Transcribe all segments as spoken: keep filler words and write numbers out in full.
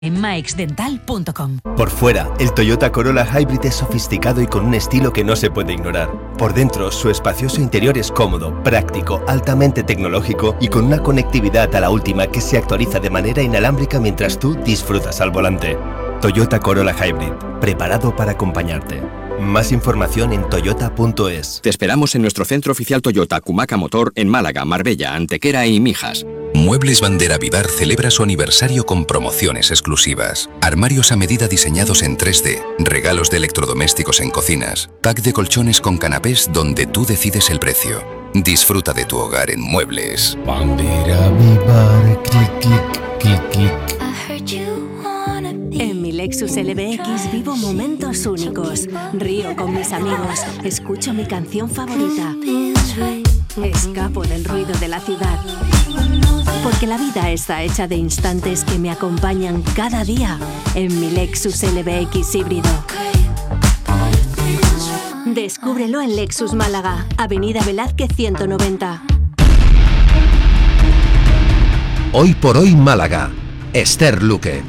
en maex dental punto com. Por fuera, el Toyota Corolla Hybrid es sofisticado y con un estilo que no se puede ignorar. Por dentro, su espacioso interior es cómodo, práctico, altamente tecnológico y con una conectividad a la última que se actualiza de manera inalámbrica mientras tú disfrutas al volante. Toyota Corolla Hybrid, preparado para acompañarte. Más información en toyota punto es. Te esperamos en nuestro centro oficial Toyota Cumaca Motor en Málaga, Marbella, Antequera y Mijas. Muebles Bandera Vivar celebra su aniversario con promociones exclusivas. Armarios a medida diseñados en tres D, regalos de electrodomésticos en cocinas, pack de colchones con canapés donde tú decides el precio. Disfruta de tu hogar en Muebles. Bandera Vivar, clic, clic, clic, clic. En mi Lexus L B X vivo momentos únicos. Río con mis amigos, escucho mi canción favorita. Escapo del ruido de la ciudad. Porque la vida está hecha de instantes que me acompañan cada día en mi Lexus L B X híbrido. Descúbrelo en Lexus Málaga, Avenida Velázquez ciento noventa. Hoy por hoy Málaga, Esther Luque.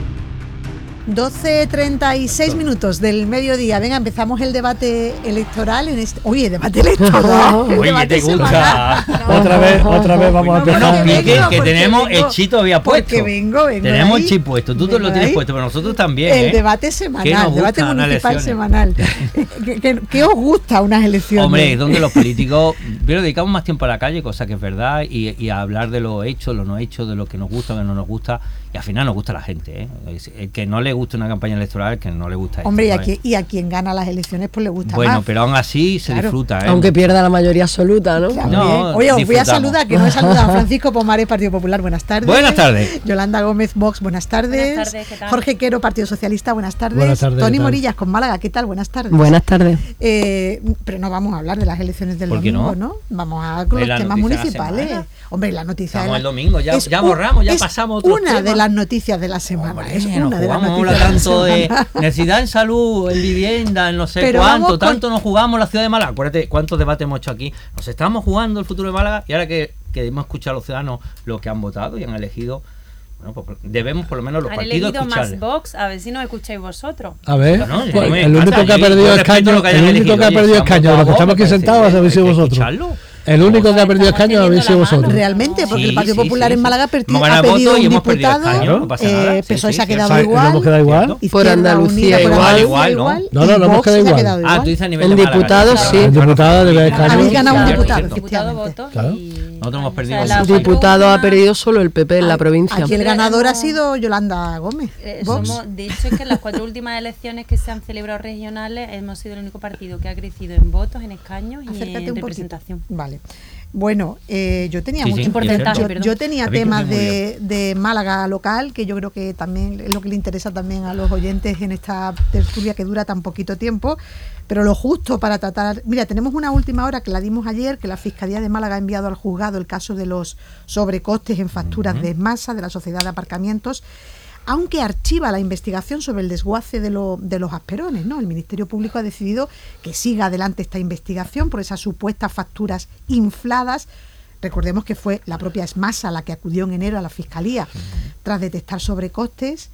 doce treinta y seis minutos del mediodía. Venga, empezamos el debate electoral en este. Oye, debate electoral. Oye, debate te gusta. No, otra vez, otra vez vamos a empezar. No, no, vengo, que, que porque tenemos vengo, el chip todavía puesto. Porque vengo, vengo. Tenemos ahí, el chip puesto. Tú te lo tienes ahí. puesto, pero nosotros también. El ¿eh? debate semanal, el debate municipal semanal. ¿Qué, qué, ¿Qué os gusta unas elecciones? Hombre, donde los políticos pero dedicamos más tiempo a la calle, cosa que es verdad, y, y a hablar de lo hecho, lo no hecho, de lo que nos gusta, lo que no nos gusta, y al final nos gusta a la gente, ¿eh? El que no le gusta una campaña electoral, que no le gusta esto. Hombre, y a, ¿sabes? quien, y a quien gana las elecciones, pues le gusta bueno, más. pero aún así se Claro. disfruta, ¿eh? Aunque pierda la mayoría absoluta, ¿no? También. No, Oye, os voy a disfrutamos. saludar, que no he saludado a Francisco Pomares, Partido Popular, buenas tardes. Buenas tardes. Yolanda Gómez, Vox, buenas tardes. Buenas tardes, ¿qué tal? Jorge Quero, Partido Socialista, buenas tardes. Buenas tardes, Tony ¿qué tal? Morillas, con Málaga, ¿qué tal? Buenas tardes. Buenas tardes. Eh, pero no vamos a hablar de las elecciones del ¿Por qué domingo, no? ¿no? Vamos a con Es los la temas noticia de la municipales. semana. Hombre, la noticia Estamos de la- el domingo, ya- es ya un- borramos, ya es pasamos otros una de temas. las noticias de la semana. Hombre, es nos una de las jugamos noticias de la tanto de semana. necesidad en salud, en vivienda, en no sé Pero cuánto, vamos con- tanto nos jugamos la ciudad de Málaga. Acuérdate cuántos debates hemos hecho aquí. Nos estamos jugando el futuro de Málaga y ahora que, que hemos escuchado a los ciudadanos lo que han votado y han elegido, bueno, pues debemos por lo menos los Han partidos elegido escucharles. más Vox, a ver si nos escucháis vosotros. A ver, No, no, pues, no me el único encanta, que ha yo- perdido yo respeto escaño, lo que el hayan único elegido. que ha Oye, perdido si han escaño, votado los que a estamos Vox, aquí me sentados, parece habéis sido bien, hay que vosotros. escucharlo. El único que ha perdido Estamos escaño habéis sido teniendo la vosotros. mano. Realmente, porque Sí, el Partido sí, Popular sí, en sí. Málaga perti- Hemos ha ganado pedido votos y un hemos perdido diputado, escaños, no pasa nada. eh, Sí, P S O E sí, se ha sí. quedado O sea, igual. ¿nos hemos quedado igual? ¿Cierto? Izquierda Andalucía Unida por igual. Andalucía Igual, ¿no? igual, No, no, y no hemos Vox quedado se ha igual. quedado Ah, igual. tú dices a nivel En de Málaga. diputados, Claro, sí. claro, En diputados debe haber claro. escaños. Habéis ganado un Claro, diputado, cierto. Diputado efectivamente. votos Claro. y... Nosotros hemos perdido O sea, votos. la Diputado última- ha perdido solo el P P en la provincia. Aquí el Pero ganador ha hemos- sido Yolanda Gómez. Eh, Vox. somos, de hecho, es que en las cuatro últimas elecciones que se han celebrado regionales hemos sido el único partido que ha crecido en votos, en escaños y Acércate en un representación. poquito. Vale. Bueno, eh, yo tenía Sí, mucho sí, porcentaje, yo, perdón. yo tenía Habéis temas crecido muy de, de Málaga local, que yo creo que también es lo que le interesa también a los oyentes en esta tertulia que dura tan poquito tiempo, pero lo justo para tratar. Mira, tenemos una última hora que la dimos ayer, que la Fiscalía de Málaga ha enviado al juzgado el caso de los sobrecostes en facturas de masa de la Sociedad de Aparcamientos, aunque archiva la investigación sobre el desguace de, lo, de los asperones, ¿no? El Ministerio Público ha decidido que siga adelante esta investigación por esas supuestas facturas infladas. Recordemos que fue la propia Esmasa la que acudió en enero a la Fiscalía tras detectar sobrecostes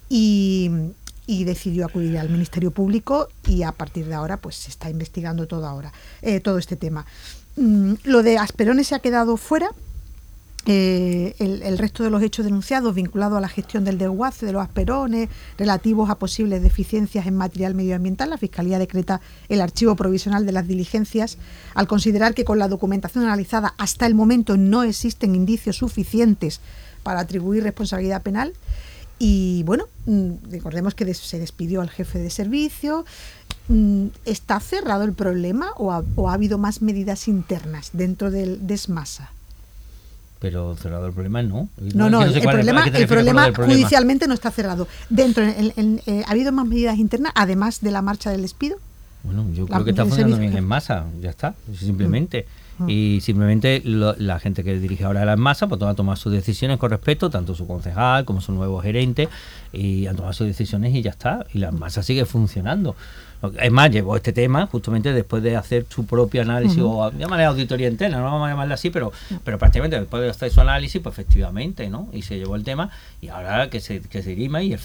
y, y decidió acudir al Ministerio Público y a partir de ahora pues se está investigando todo, ahora, eh, todo este tema. Mm, lo de asperones se ha quedado fuera. Eh, el, el resto de los hechos denunciados vinculados a la gestión del desguace de los asperones relativos a posibles deficiencias en material medioambiental, la Fiscalía decreta el archivo provisional de las diligencias al considerar que con la documentación analizada hasta el momento no existen indicios suficientes para atribuir responsabilidad penal. Y bueno, mm, recordemos que des- se despidió al jefe de servicio. Mm, ¿Está cerrado el problema o ha, o ha habido más medidas internas dentro del de Esmasa? Pero cerrado el problema no. No, no, Yo el, sé el cuál es- problema, a qué te el refieres con lo problema del problema. judicialmente no está cerrado. Dentro, en- en- en- ¿ha habido más medidas internas además de la marcha del despido? Bueno, yo La- creo que está el funcionando servicio- bien en masa, ya está, simplemente. Y simplemente lo, la gente que dirige ahora la masa pues ha tomado sus decisiones con respecto, tanto su concejal como su nuevo gerente, y han tomado sus decisiones y ya está. Y la masa sigue funcionando. Es más, llevó este tema justamente después de hacer su propio análisis, uh-huh. o llamarle auditoría interna, no vamos a llamarle así, pero, pero prácticamente después de hacer su análisis, pues efectivamente, ¿no? Y se llevó el tema, y ahora que se, que se dirima y el